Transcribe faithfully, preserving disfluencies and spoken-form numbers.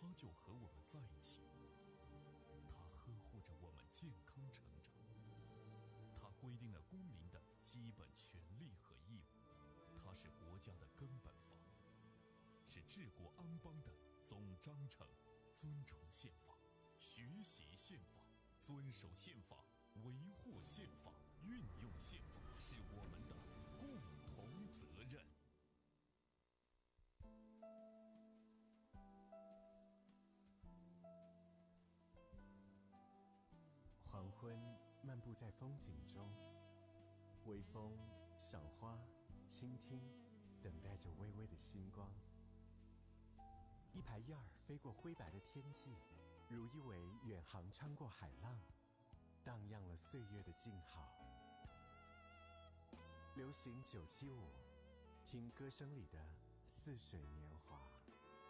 他就和我们在一起。他呵护着我们健康成长。他规定了公民的基本权利和义务。他是国家的根本法，是治国安邦的总章程。尊崇宪法，学习宪法，遵守宪法，维护宪法，运用宪法，是我们的共同责任。 黄昏漫步在风景中，微风、赏花、倾听，等待着微微的星光。一排燕儿飞过灰白的天际，如一尾远航穿过海浪，荡漾了岁月的静好。流行九七五，听歌声里的似水年